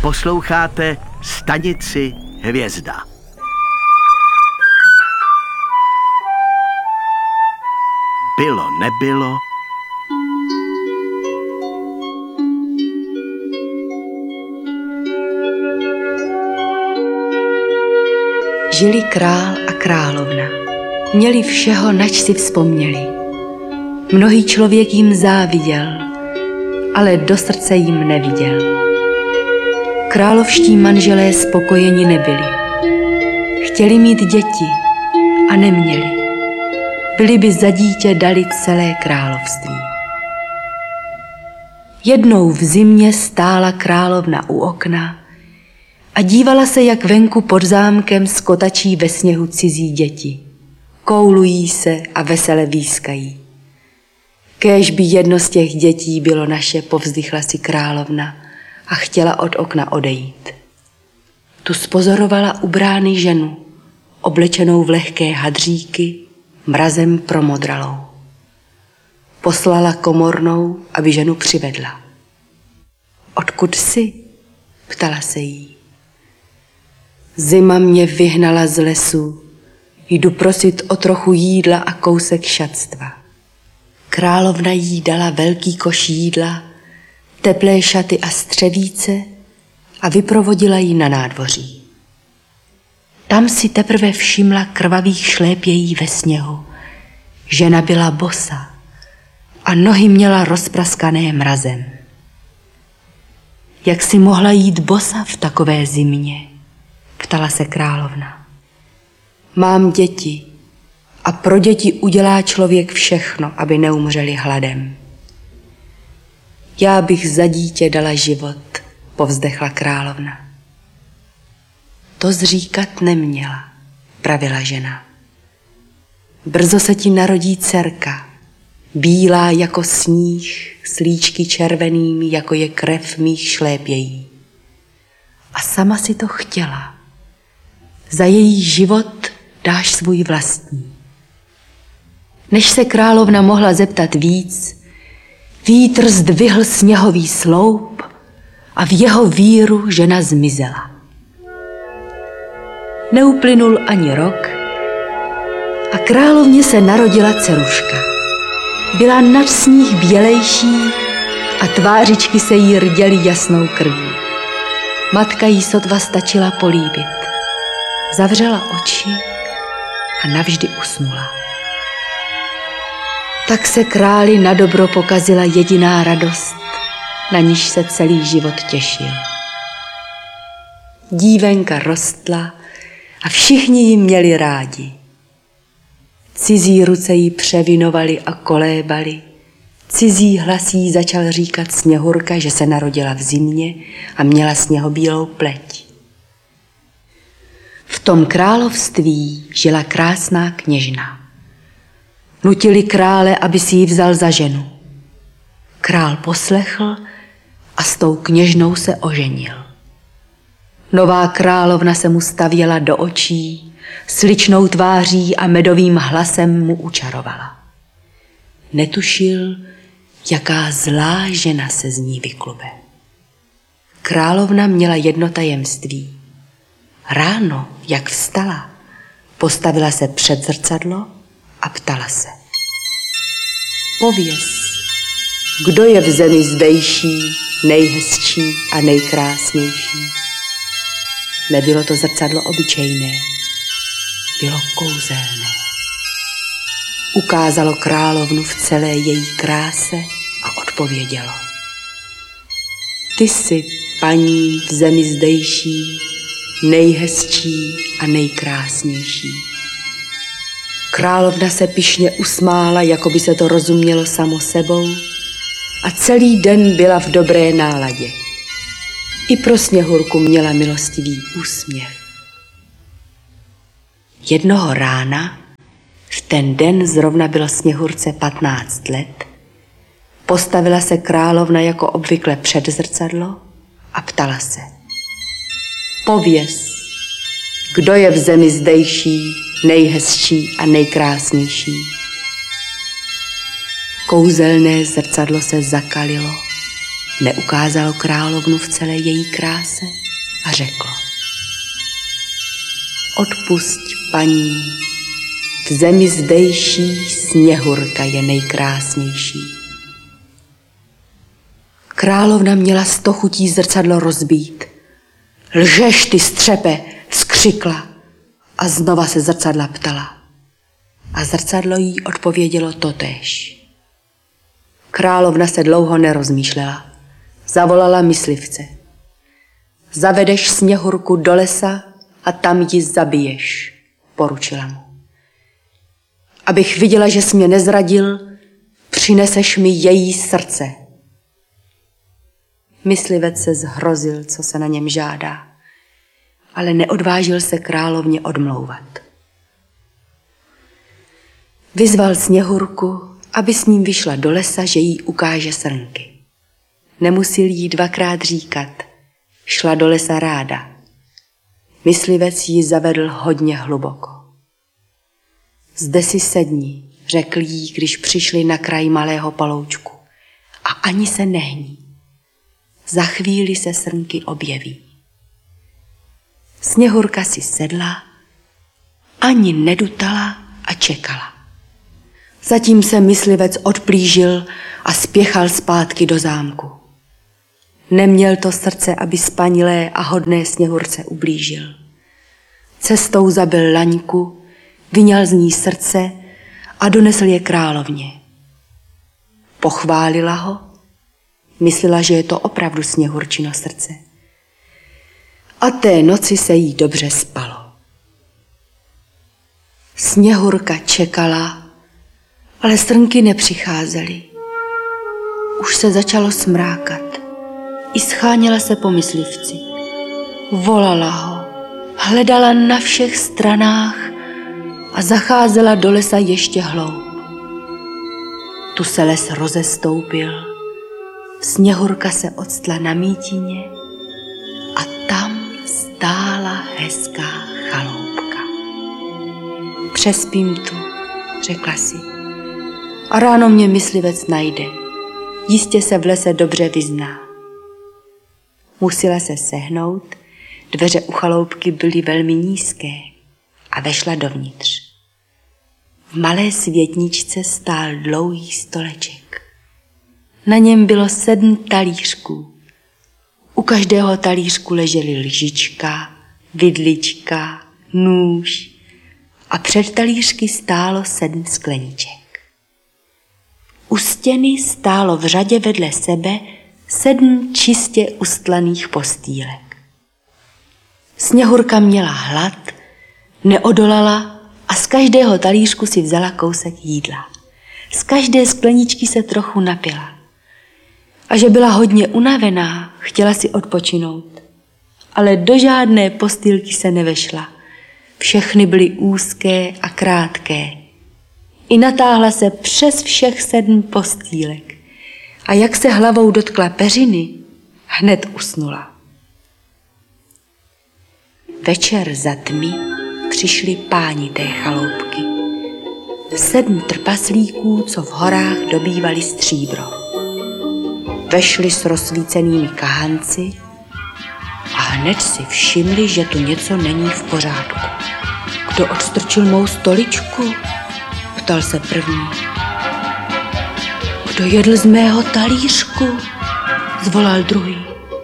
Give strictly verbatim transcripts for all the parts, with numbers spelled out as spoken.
Posloucháte stanici Hvězda. Bylo, nebylo. Žili král a královna. Měli všeho, nač si vzpomněli. Mnohý člověk jim záviděl, ale do srdce jim neviděl. Královští manželé spokojeni nebyli. Chtěli mít děti a neměli. Byli by za dítě dali celé království. Jednou v zimě stála královna u okna a dívala se, jak venku pod zámkem skotačí ve sněhu cizí děti. Koulují se a vesele výskají. Kéž by jedno z těch dětí bylo naše, povzdychla si královna a chtěla od okna odejít. Tu spozorovala u brány ženu, oblečenou v lehké hadříky, mrazem promodralou. Poslala komornou, aby ženu přivedla. Odkud jsi? Ptala se jí. Zima mě vyhnala z lesu, jdu prosit o trochu jídla a kousek šatstva. Královna jí dala velký koš jídla, teplé šaty a střevíce a vyprovodila ji na nádvoří. Tam si teprve všimla krvavých šlépějí ve sněhu. Žena byla bosa a nohy měla rozpraskané mrazem. Jak si mohla jít bosa v takové zimě? Ptala se královna. Mám děti a pro děti udělá člověk všechno, aby neumřeli hladem. Já bych za dítě dala život, povzdechla královna. To zříkat neměla, pravila žena. Brzo se ti narodí dcerka, bílá jako sníh, s líčky červenými, jako je krev mých šlépějí. A sama si to chtěla. Za její život dáš svůj vlastní. Než se královna mohla zeptat víc, vítr zdvihl sněhový sloup a v jeho víru žena zmizela. Neuplynul ani rok a královně se narodila dceruška. Byla nad sníh bělejší a tvářičky se jí rděly jasnou krví. Matka jí sotva stačila políbit. Zavřela oči a navždy usnula. Tak se králi na dobro pokazila jediná radost, na níž se celý život těšil. Dívenka rostla a všichni ji měli rádi. Cizí ruce jí převinovali a kolébali, cizí hlas jí začal říkat Sněhurka, že se narodila v zimě a měla sněhobílou pleť. V tom království žila krásná kněžna. Nutili krále, aby si ji vzal za ženu. Král poslechl a s tou kněžnou se oženil. Nová královna se mu stavěla do očí, sličnou tváří a medovým hlasem mu učarovala. Netušil, jaká zlá žena se z ní vyklube. Královna měla jedno tajemství. Ráno, jak vstala, postavila se před zrcadlo a ptala se. Pověz, kdo je v zemi zdejší, nejhezčí a nejkrásnější? Nebylo to zrcadlo obyčejné, bylo kouzelné. Ukázalo královnu v celé její kráse a odpovědělo. Ty jsi, paní v zemi zdejší, nejhezčí a nejkrásnější. Královna se pyšně usmála, jako by se to rozumělo samo sebou, a celý den byla v dobré náladě. I pro Sněhurku měla milostivý úsměv. Jednoho rána, v ten den zrovna bylo Sněhurce patnáct let, postavila se královna jako obvykle před zrcadlo a ptala se. Pověz, kdo je v zemi zdejší, nejhezčí a nejkrásnější? Kouzelné zrcadlo se zakalilo neukázalo královnu v celé její kráse a řeklo: Odpusť, paní, v zemi zdejší Sněhurka je nejkrásnější. Královna měla sto chutí zrcadlo rozbít. Lžeš, ty střepe, vzkřikla a znova se zrcadla ptala. A zrcadlo jí odpovědělo totéž. Královna se dlouho nerozmýšlela. Zavolala myslivce. Zavedeš Sněhurku do lesa a tam ji zabiješ, poručila mu. Abych viděla, že jsi mě nezradil, přineseš mi její srdce. Myslivec se zhrozil, co se na něm žádá, ale neodvážil se královně odmlouvat. Vyzval Sněhurku, aby s ním vyšla do lesa, že jí ukáže srnky. Nemusil jí dvakrát říkat, šla do lesa ráda. Myslivec ji zavedl hodně hluboko. Zde si sedni, řekl jí, když přišli na kraj malého paloučku, a ani se nehní. Za chvíli se srnky objeví. Sněhurka si sedla, ani nedutala a čekala. Zatím se myslivec odplížil a spěchal zpátky do zámku. Neměl to srdce, aby spanilé a hodné Sněhurce ublížil. Cestou zabil laňku, vyňal z ní srdce a donesl je královně. Pochválila ho, myslela, že je to opravdu Sněhurčino srdce. A té noci se jí dobře spalo. Sněhurka čekala, ale srnky nepřicházely. Už se začalo smrákat. I scháněla se po myslivci. Volala ho, hledala na všech stranách a zacházela do lesa ještě hloub. Tu se les rozestoupil, Sněhurka se octla na mítině a tam stála hezká chaloupka. Přespím tu, řekla si, a ráno mě myslivec najde. Jistě se v lese dobře vyzná. Musela se sehnout, dveře u chaloupky byly velmi nízké a vešla dovnitř. V malé světničce stál dlouhý stoleček. Na něm bylo sedm talířků. U každého talířku ležely lžička, vidlička, nůž a před talířky stálo sedm skleniček. U stěny stálo v řadě vedle sebe sedm čistě ustlaných postýlek. Sněhurka měla hlad, neodolala a z každého talířku si vzala kousek jídla. Z každé skleničky se trochu napila. A že byla hodně unavená, chtěla si odpočinout. Ale do žádné postýlky se nevešla. Všechny byly úzké a krátké. I natáhla se přes všech sedm postýlek. A jak se hlavou dotkla peřiny, hned usnula. Večer za tmy přišli páni té chaloupky. Sedm trpaslíků, co v horách dobývali stříbro. Vešli s rozsvícenými kahanci a hned si všimli, že tu něco není v pořádku. Kdo odstrčil mou stoličku? Ptal se první. Kdo jedl z mého talířku? Zvolal druhý.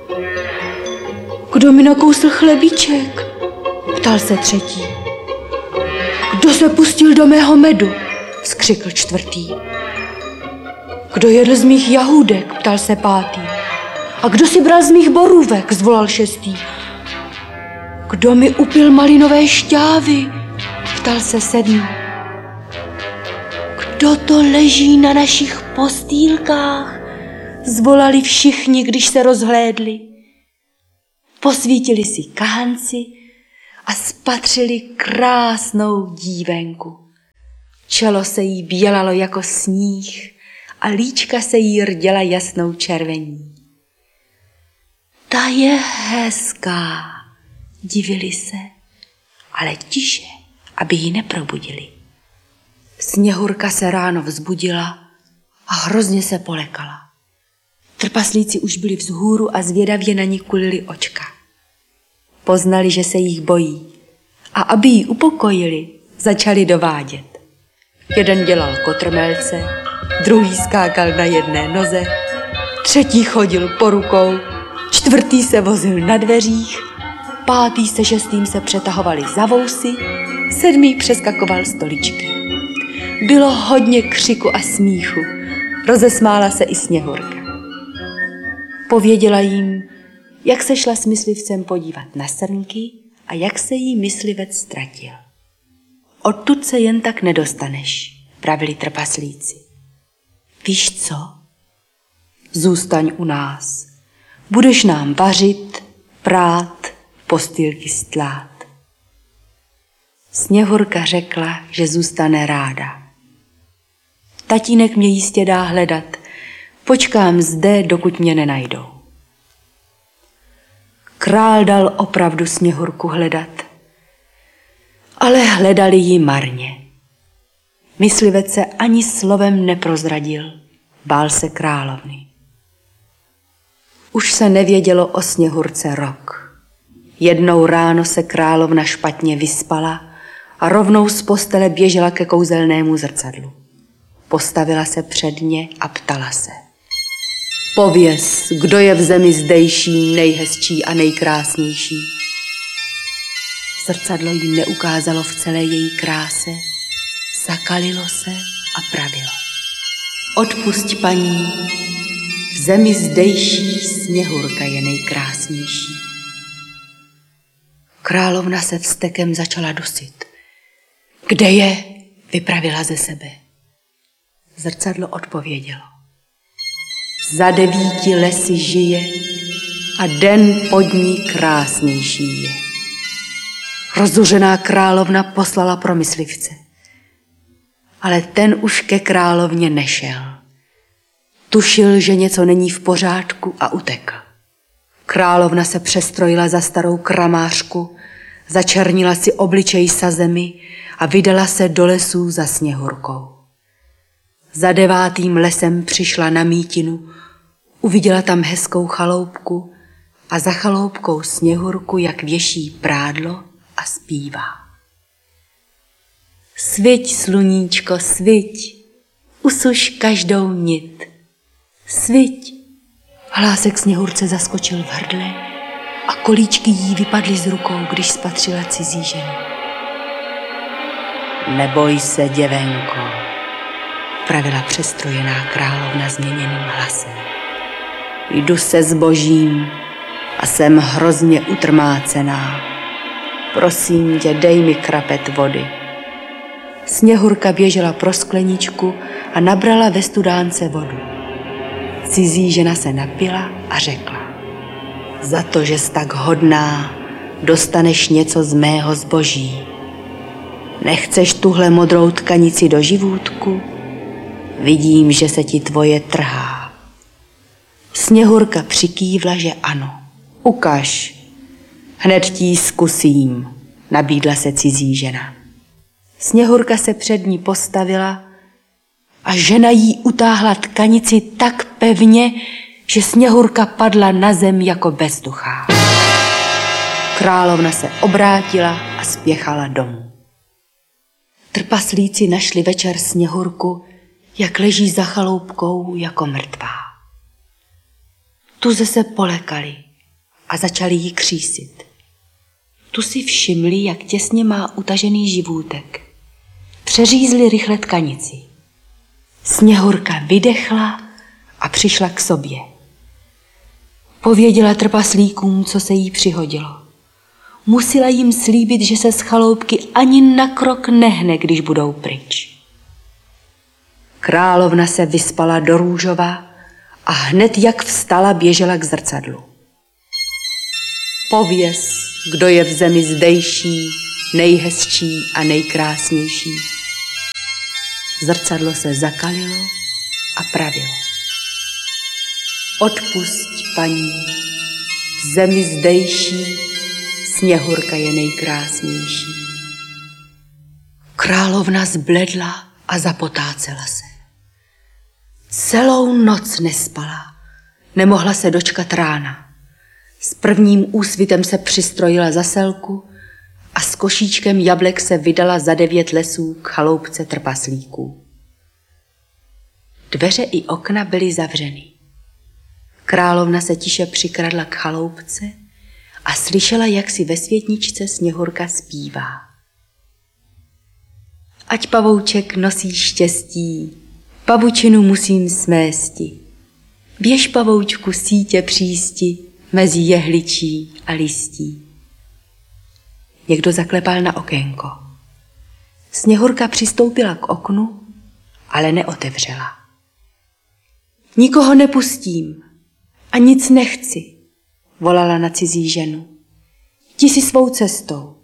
Kdo mi nakousl chlebíček? Ptal se třetí. Kdo se pustil do mého medu? Skřikl čtvrtý. Kdo jedl z mých jahůdek? Ptal se pátý. A kdo si bral z mých borůvek? Zvolal šestý. Kdo mi upil malinové šťávy? Ptal se sedmý. Kdo to leží na našich postýlkách? Zvolali všichni, když se rozhlédli. Posvítili si kahanci a spatřili krásnou dívenku. Čelo se jí bělalo jako sníh a líčka se jí rděla jasnou červení. Ta je hezká, divili se, ale tiše, aby ji neprobudili. Sněhurka se ráno vzbudila a hrozně se polekala. Trpaslíci už byli vzhůru a zvědavě na ní kulili očka. Poznali, že se jich bojí a aby ji upokojili, začali dovádět. Jeden dělal kotrmelce, druhý skákal na jedné noze, třetí chodil po rukou, čtvrtý se vozil na dveřích, pátý se šestým se přetahovali za vousy, sedmý přeskakoval stoličky. Bylo hodně křiku a smíchu, rozesmála se i Sněhurka. Pověděla jim, jak se šla s myslivcem podívat na srnky a jak se jí myslivec ztratil. Odtud se jen tak nedostaneš, pravili trpaslíci. Víš co? Zůstaň u nás. Budeš nám vařit, prát, postýlky stlát. Sněhurka řekla, že zůstane ráda. Tatínek mě jistě dá hledat. Počkám zde, dokud mě nenajdou. Král dal opravdu Sněhurku hledat, ale hledali ji marně. Myslivec se ani slovem neprozradil, bál se královny. Už se nevědělo o Sněhurce rok. Jednou ráno se královna špatně vyspala a rovnou z postele běžela ke kouzelnému zrcadlu. Postavila se před ně a ptala se. Pověz, kdo je v zemi zdejší, nejhezčí a nejkrásnější. Zrcadlo jí neukázalo v celé její kráse, zakalilo se a pravilo. Odpusť, paní, v zemi zdejší Sněhurka je nejkrásnější. Královna se vztekem začala dusit. Kde je? Vypravila ze sebe. Zrcadlo odpovědělo. Za devíti lesy žije a den pod ní krásnější je. Rozuřená královna poslala pro myslivce. Ale ten už ke královně nešel. Tušil, že něco není v pořádku a utekl. Královna se přestrojila za starou kramářku, začernila si obličej sazemi a vydala se do lesů za Sněhurkou. Za devátým lesem přišla na mítinu, uviděla tam hezkou chaloupku a za chaloupkou Sněhurku, jak věší prádlo a zpívá. Sviť, sluníčko, sviť, usuš každou nit. Sviť. Hlásek Sněhurce zaskočil v hrdle a kolíčky jí vypadly z rukou, když spatřila cizí ženu. Neboj se, děvenko, pravila přestrojená královna změněným hlasem. Jdu se zbožím a jsem hrozně utrmácená. Prosím tě, dej mi krapet vody. Sněhurka běžela pro skleničku a nabrala ve studánce vodu. Cizí žena se napila a řekla. Za to, že jsi tak hodná, dostaneš něco z mého zboží. Nechceš tuhle modrou tkanici do živůtku? Vidím, že se ti tvoje trhá. Sněhurka přikývla, že ano. Ukaž. Hned ti zkusím, nabídla se cizí žena. Sněhurka se před ní postavila a žena jí utáhla tkanici tak pevně, že Sněhurka padla na zem jako bezduchá. Královna se obrátila a spěchala domů. Trpaslíci našli večer Sněhurku, jak leží za chaloupkou jako mrtvá. Tuze se polekali a začali jí křísit. Tu si všimli, jak těsně má utažený živůtek. Přeřízli rychle tkanici. Sněhurka vydechla a přišla k sobě. Pověděla trpaslíkům, co se jí přihodilo. Musela jim slíbit, že se z chaloupky ani na krok nehne, když budou pryč. Královna se vyspala do růžova a hned jak vstala, běžela k zrcadlu. Pověz, kdo je v zemi zdejší, nejhezčí a nejkrásnější. Zrcadlo se zakalilo a pravilo. Odpusť, paní, v zemi zdejší Sněhurka je nejkrásnější. Královna zbledla a zapotácela se. Celou noc nespala, Nemohla se dočkat rána. S prvním úsvitem se přistrojila za selku a s košíčkem jablek se vydala za devět lesů k chaloupce trpaslíků. Dveře i okna byly zavřeny. Královna se tiše přikradla k chaloupce a slyšela, jak si ve světničce Sněhurka zpívá. Ať pavouček nosí štěstí, pavučinu musím smésti. Běž, pavoučku, sítě přísti mezi jehličí a listí. Někdo zaklepal na okénko. Sněhurka přistoupila k oknu, ale neotevřela. Nikoho nepustím a nic nechci, volala na cizí ženu. Jdi si svou cestou.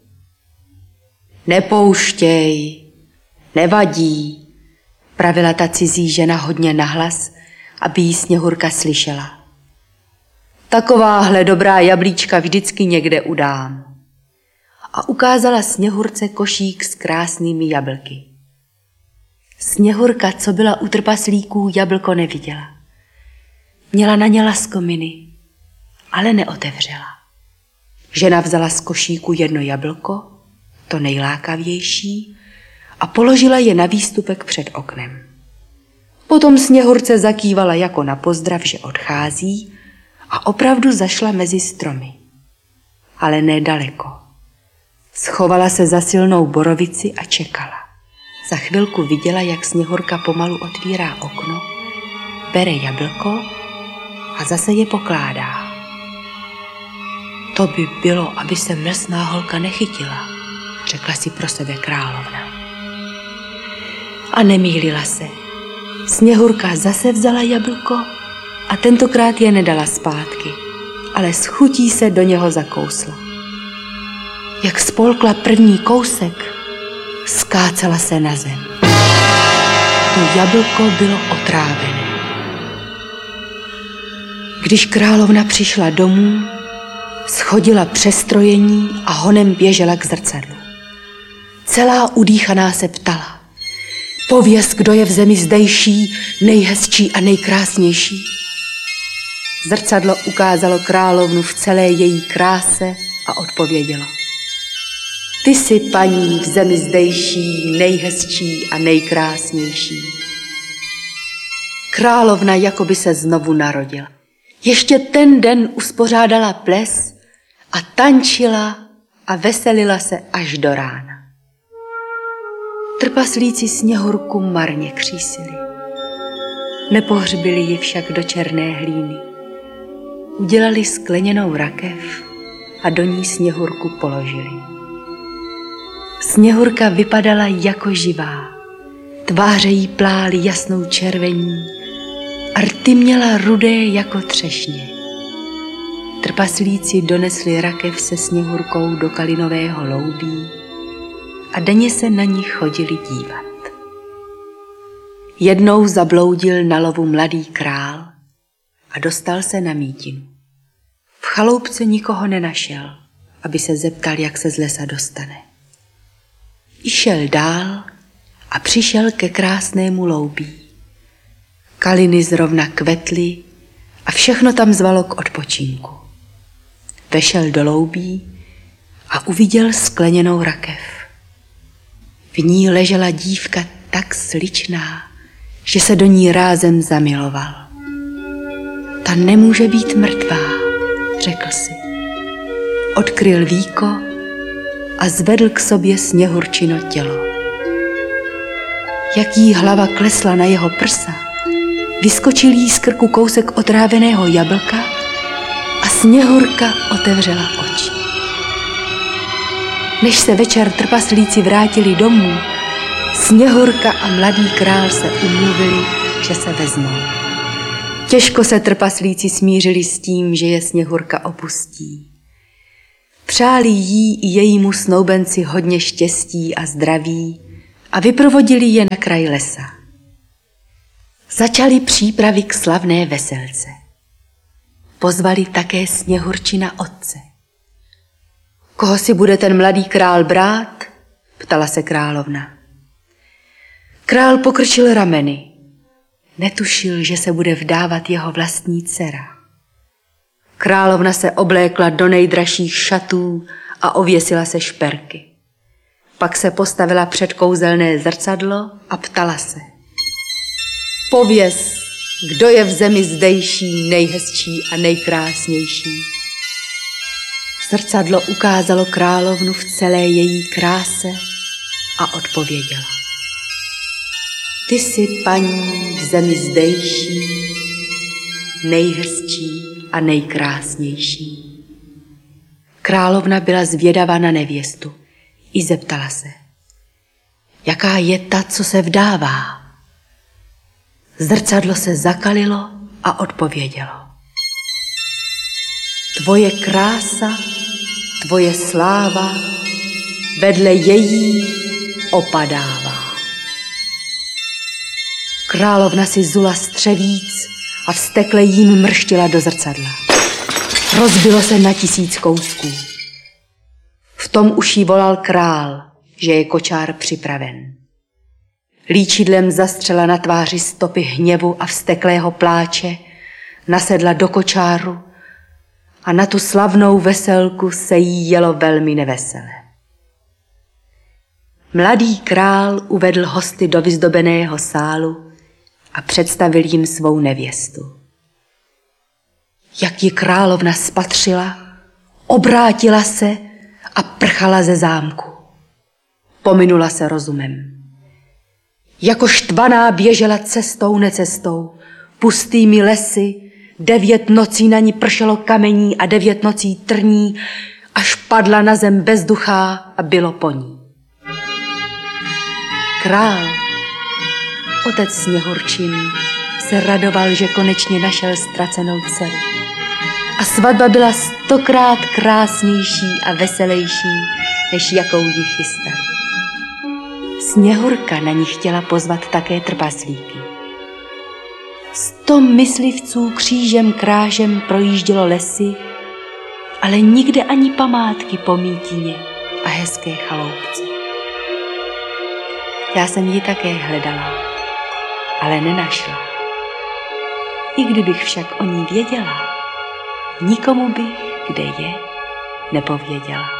Nepouštěj, nevadí, pravila ta cizí žena hodně nahlas, aby jí Sněhurka slyšela. Takováhle dobrá jablíčka vždycky někde udám. A ukázala Sněhurce košík s krásnými jablky. Sněhurka, co byla u trpaslíků, jablko neviděla. Měla na ně laskominy, ale neotevřela. Žena vzala z košíku jedno jablko, to nejlákavější, a položila je na výstupek před oknem. Potom Sněhurce zakývala jako na pozdrav, že odchází, a opravdu zašla mezi stromy. Ale nedaleko. Schovala se za silnou borovici a čekala. Za chvilku viděla, jak Sněhurka pomalu otvírá okno, bere jablko a zase je pokládá. To by bylo, aby se mlsná holka nechytila, řekla si pro sebe královna. A nemýlila se. Sněhurka zase vzala jablko a tentokrát je nedala zpátky, ale s chutí se do něho zakousla. Jak spolkla první kousek, skácela se na zem. To jablko bylo otrávené. Když královna přišla domů, schodila přestrojení a honem běžela k zrcadlu. Celá udýchaná se ptala. Pověz, kdo je v zemi zdejší, nejhezčí a nejkrásnější. Zrcadlo ukázalo královnu v celé její kráse a odpovědělo. Ty jsi, paní, v zemi zdejší, nejhezčí a nejkrásnější. Královna jakoby se znovu narodila. Ještě ten den uspořádala ples a tančila a veselila se až do rána. Trpaslíci Sněhurku marně křísili. Nepohřbili ji však do černé hlíny. Udělali skleněnou rakev a do ní Sněhurku položili. Sněhurka vypadala jako živá. Tváře jí plály jasnou červení a rty měla rudé jako třešně. Trpaslíci donesli rakev se Sněhurkou do kalinového loubí a denně se na ní chodili dívat. Jednou zabloudil na lovu mladý král a dostal se na mítinu. V chaloupce nikoho nenašel, aby se zeptal, jak se z lesa dostane. I šel dál a přišel ke krásnému loubí. Kaliny zrovna kvetly a všechno tam zvalo k odpočinku. Vešel do loubí a uviděl skleněnou rakev. V ní ležela dívka tak sličná, že se do ní rázem zamiloval. Ta nemůže být mrtvá, řekl si. Odkryl víko a zvedl k sobě Sněhurčino tělo. Jak jí hlava klesla na jeho prsa, vyskočil jí z krku kousek otráveného jablka a Sněhurka otevřela oči. Než se večer trpaslíci vrátili domů, Sněhurka a mladý král se umluvili, že se vezmou. Těžko se trpaslíci smířili s tím, že je Sněhurka opustí. Přáli jí i jejímu snoubenci hodně štěstí a zdraví a vyprovodili je na kraj lesa. Začali přípravy k slavné veselce. Pozvali také Sněhurčina otce. Koho si bude ten mladý král brát? Ptala se královna. Král pokrčil rameny. Netušil, že se bude vdávat jeho vlastní dcera. Královna se oblékla do nejdražších šatů a ověsila se šperky. Pak se postavila před kouzelné zrcadlo a ptala se. Pověz, kdo je v zemi zdejší nejhezčí a nejkrásnější. Zrcadlo ukázalo královnu v celé její kráse a odpovědělo. Ty jsi, paní, v zemi zdejší, nejhezčí a nejkrásnější. Královna byla zvědavá na nevěstu. I zeptala se, jaká je ta, co se vdává. Zrcadlo se zakalilo a odpovědělo. Tvoje krása, tvoje sláva, vedle její opadává. Královna si zula střevíc a vztekle jím mrštila do zrcadla. Rozbilo se na tisíc kousků. V tom už jí volal král, že je kočár připraven. Líčidlem zastřela na tváři stopy hněvu a vzteklého pláče, nasedla do kočáru a na tu slavnou veselku se jí jelo velmi nevesele. Mladý král uvedl hosty do vyzdobeného sálu a představil jim svou nevěstu. Jak ji královna spatřila, obrátila se a prchala ze zámku. Pominula se rozumem. Jako štvaná běžela cestou necestou, pustými lesy, devět nocí na ní pršelo kamení a devět nocí trní, až padla na zem bezduchá a bylo po ní. Král, otec Sněhurčin, se radoval, že konečně našel ztracenou dceru. A svatba byla stokrát krásnější a veselější, než jakou ji chystali. Sněhurka na ní chtěla pozvat také trpaslíky. Sto myslivců křížem krážem projíždělo lesy, ale nikde ani památky po mítině a hezké chaloupce. Já jsem ji také hledala, ale nenašla. I kdybych však o ní věděla, nikomu bych, kde je, nepověděla.